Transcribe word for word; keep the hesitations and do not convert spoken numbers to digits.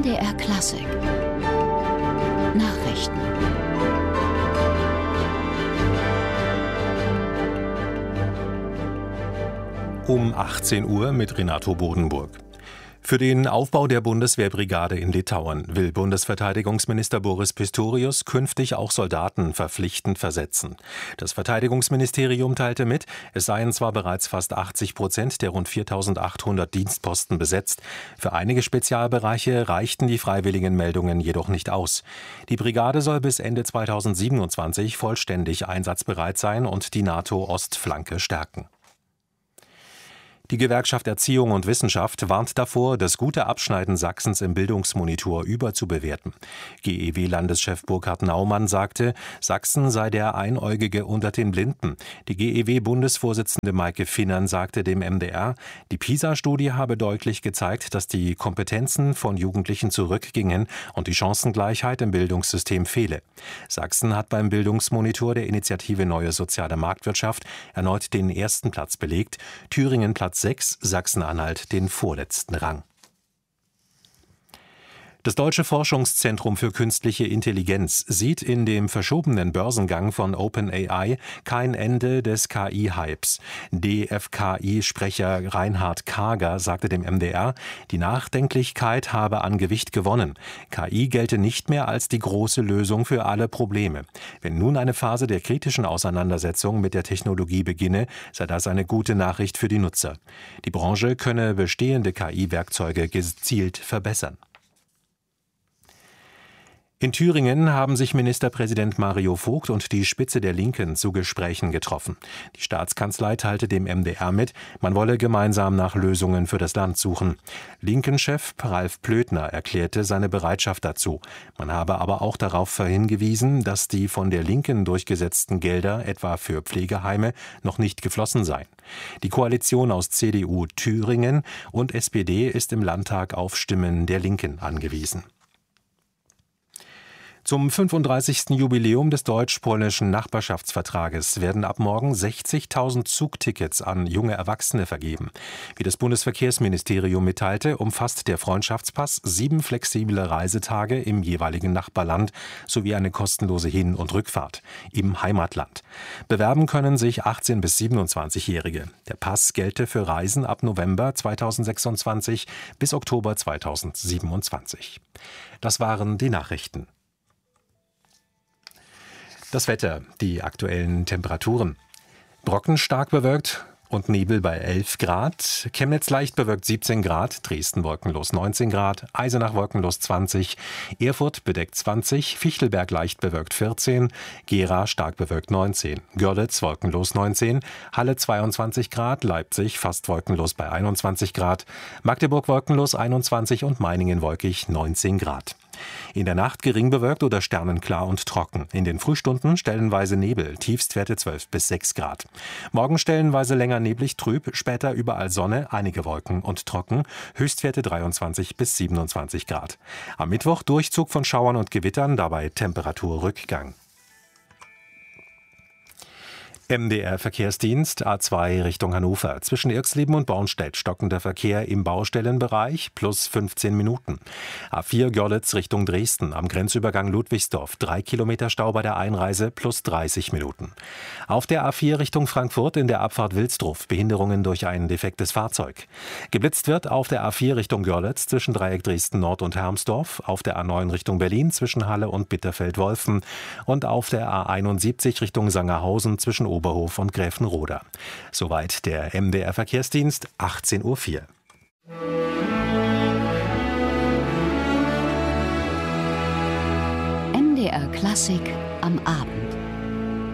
D R Klassik Nachrichten. Um achtzehn Uhr mit Renato Bodenburg. Für den Aufbau der Bundeswehrbrigade in Litauen will Bundesverteidigungsminister Boris Pistorius künftig auch Soldaten verpflichtend versetzen. Das Verteidigungsministerium teilte mit, es seien zwar bereits fast achtzig Prozent der rund viertausendachthundert Dienstposten besetzt, für einige Spezialbereiche reichten die freiwilligen Meldungen jedoch nicht aus. Die Brigade soll bis Ende zweitausendsiebenundzwanzig vollständig einsatzbereit sein und die NATO-Ostflanke stärken. Die Gewerkschaft Erziehung und Wissenschaft warnt davor, das gute Abschneiden Sachsens im Bildungsmonitor überzubewerten. G E W-Landeschef Burkhard Naumann sagte, Sachsen sei der Einäugige unter den Blinden. Die G E W-Bundesvorsitzende Maike Finnern sagte dem M D R, die PISA-Studie habe deutlich gezeigt, dass die Kompetenzen von Jugendlichen zurückgingen und die Chancengleichheit im Bildungssystem fehle. Sachsen hat beim Bildungsmonitor der Initiative Neue Soziale Marktwirtschaft erneut den ersten Platz belegt, Thüringen Platz sechs, Sachsen-Anhalt den vorletzten Rang. Das Deutsche Forschungszentrum für künstliche Intelligenz sieht in dem verschobenen Börsengang von OpenAI kein Ende des K I-Hypes. D F K I-Sprecher Reinhard Karger sagte dem M D R, die Nachdenklichkeit habe an Gewicht gewonnen. K I gelte nicht mehr als die große Lösung für alle Probleme. Wenn nun eine Phase der kritischen Auseinandersetzung mit der Technologie beginne, sei das eine gute Nachricht für die Nutzer. Die Branche könne bestehende K I-Werkzeuge gezielt verbessern. In Thüringen haben sich Ministerpräsident Mario Vogt und die Spitze der Linken zu Gesprächen getroffen. Die Staatskanzlei teilte dem M D R mit, man wolle gemeinsam nach Lösungen für das Land suchen. Linken-Chef Ralf Plötner erklärte seine Bereitschaft dazu. Man habe aber auch darauf hingewiesen, dass die von der Linken durchgesetzten Gelder, etwa für Pflegeheime, noch nicht geflossen seien. Die Koalition aus C D U Thüringen und S P D ist im Landtag auf Stimmen der Linken angewiesen. Zum fünfunddreißigsten Jubiläum des deutsch-polnischen Nachbarschaftsvertrages werden ab morgen sechzigtausend Zugtickets an junge Erwachsene vergeben. Wie das Bundesverkehrsministerium mitteilte, umfasst der Freundschaftspass sieben flexible Reisetage im jeweiligen Nachbarland sowie eine kostenlose Hin- und Rückfahrt im Heimatland. Bewerben können sich achtzehn- bis siebenundzwanzigjährige. Der Pass gelte für Reisen ab November zweitausendsechsundzwanzig bis Oktober zweitausendsiebenundzwanzig. Das waren die Nachrichten. Das Wetter, die aktuellen Temperaturen. Brocken stark bewölkt und Nebel bei elf Grad. Chemnitz leicht bewölkt siebzehn Grad. Dresden wolkenlos neunzehn Grad. Eisenach wolkenlos zwanzig. Erfurt bedeckt zwanzig. Fichtelberg leicht bewölkt vierzehn. Gera stark bewölkt neunzehn. Görlitz wolkenlos neunzehn. Halle zweiundzwanzig Grad. Leipzig fast wolkenlos bei einundzwanzig Grad. Magdeburg wolkenlos einundzwanzig und Meiningen wolkig neunzehn Grad. In der Nacht gering bewölkt oder sternenklar und trocken. In den Frühstunden stellenweise Nebel, Tiefstwerte zwölf bis sechs Grad. Morgen stellenweise länger neblig trüb, später überall Sonne, einige Wolken und trocken, Höchstwerte dreiundzwanzig bis siebenundzwanzig Grad. Am Mittwoch Durchzug von Schauern und Gewittern, dabei Temperaturrückgang. M D R-Verkehrsdienst A zwei Richtung Hannover. Zwischen Irxleben und Bornstedt stockender Verkehr im Baustellenbereich plus fünfzehn Minuten. A vier Görlitz Richtung Dresden am Grenzübergang Ludwigsdorf. Drei Kilometer Stau bei der Einreise plus dreißig Minuten. Auf der A vier Richtung Frankfurt in der Abfahrt Wilsdruff Behinderungen durch ein defektes Fahrzeug. Geblitzt wird auf der A vier Richtung Görlitz zwischen Dreieck Dresden Nord und Hermsdorf. Auf der A neun Richtung Berlin zwischen Halle und Bitterfeld-Wolfen. Und auf der A einundsiebzig Richtung Sangerhausen zwischen Oberhof und Gräfenroda. Soweit der M D R-Verkehrsdienst, achtzehn Uhr vier. M D R Klassik am Abend.